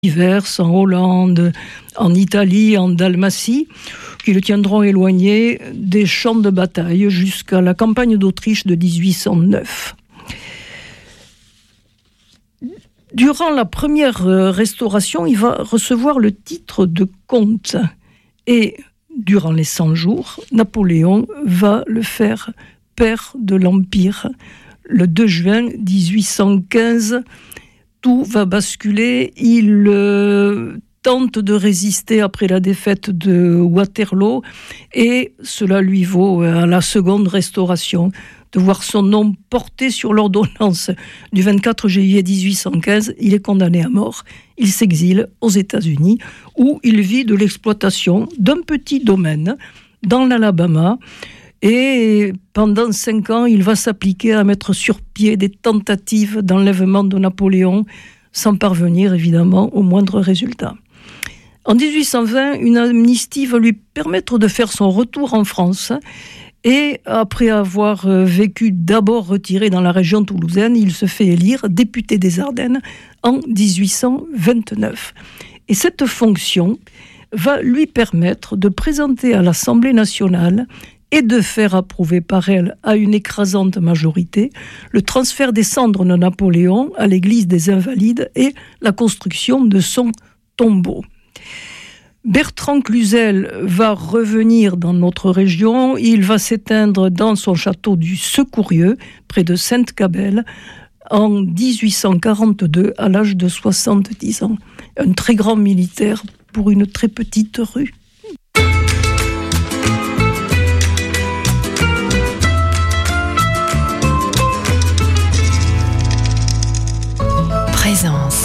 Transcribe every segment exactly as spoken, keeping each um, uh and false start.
diverses, en Hollande, en Italie, en Dalmatie, qui le tiendront éloigné des champs de bataille jusqu'à la campagne d'Autriche de dix-huit cent neuf. Durant la première restauration, il va recevoir le titre de comte. Et durant les cent jours, Napoléon va le faire père de l'Empire. Le deux juin dix-huit cent quinze, tout va basculer. Il euh, tente de résister après la défaite de Waterloo et cela lui vaut à la seconde restauration de voir son nom porté sur l'ordonnance du vingt-quatre juillet dix-huit cent quinze. Il est condamné à mort. Il s'exile aux États-Unis où il vit de l'exploitation d'un petit domaine dans l'Alabama. Et pendant cinq ans, il va s'appliquer à mettre sur pied des tentatives d'enlèvement de Napoléon, sans parvenir évidemment au moindre résultat. En dix-huit cent vingt, une amnistie va lui permettre de faire son retour en France. Et après avoir vécu d'abord retiré dans la région toulousaine, il se fait élire député des Ardennes en dix-huit cent vingt-neuf. Et cette fonction va lui permettre de présenter à l'Assemblée nationale et de faire approuver par elle à une écrasante majorité le transfert des cendres de Napoléon à l'église des Invalides et la construction de son tombeau. Bertrand Cluzel va revenir dans notre région. Il va s'éteindre dans son château du Secourieux, près de Sainte-Cabelle, en dix-huit cent quarante-deux, à l'âge de soixante-dix ans. Un très grand militaire pour une très petite rue. Présence.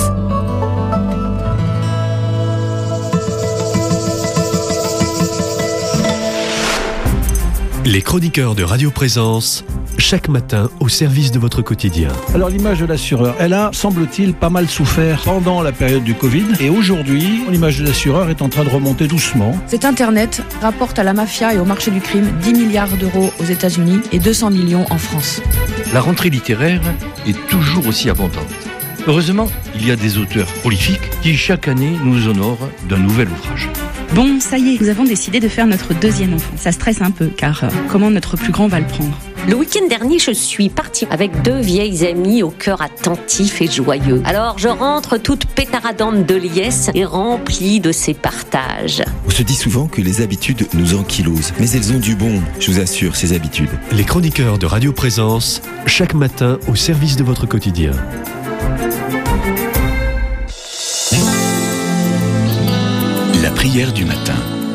Les chroniqueurs de Radio Présence, chaque matin au service de votre quotidien. Alors l'image de l'assureur, elle a, semble-t-il, pas mal souffert pendant la période du Covid. Et aujourd'hui, l'image de l'assureur est en train de remonter doucement. Cet Internet rapporte à la mafia et au marché du crime dix milliards d'euros aux États-Unis et deux cents millions en France. La rentrée littéraire est toujours aussi abondante. Heureusement, il y a des auteurs prolifiques qui chaque année nous honorent d'un nouvel ouvrage. Bon, ça y est, nous avons décidé de faire notre deuxième enfant. Ça stresse un peu, car euh, comment notre plus grand va le prendre ? Le week-end dernier, je suis partie avec deux vieilles amies au cœur attentif et joyeux. Alors je rentre toute pétaradante de liesse et remplie de ces partages. On se dit souvent que les habitudes nous ankylosent, mais elles ont du bon, je vous assure, ces habitudes. Les chroniqueurs de Radio Présence, chaque matin au service de votre quotidien. La prière du matin.